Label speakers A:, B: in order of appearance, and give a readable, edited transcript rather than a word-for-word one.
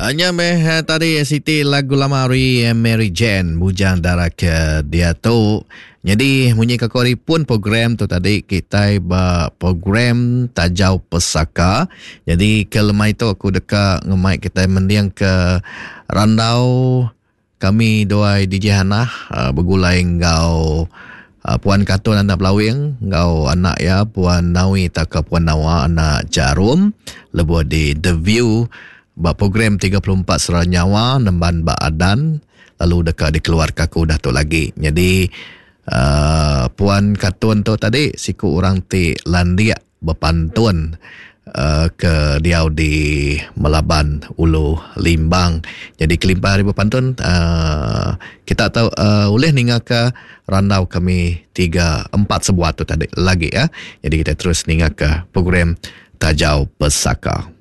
A: Hanya tadi Siti lagu lama Mary Jane Bujang Darah ke dia tu. Jadi munyi kakori pun program tu tadi kita program Tajau Pesaka. Jadi ke lemai tu aku dekat ngemai kita mendiang ke randau kami doai DJ Hana bergulai ngau Puan Katun anak Pelawing, ngau anak ya Puan Nawi tak ke Puan Nawa anak Jarum lebuh di The View. Bak program 34 Seranyawa Nemban Bak Adan lalu dekat dikeluarkan aku dah tu lagi. Jadi Puan Katun tu tadi siku orang ti landia berpantun ke diau di Melaban Ulu Limbang. Jadi kelimpah hari berpantun kita tahu boleh ninga ke randau kami 3-4 sebuah tu tadi lagi ya. Jadi kita terus ninga ke program Tajau Pesaka.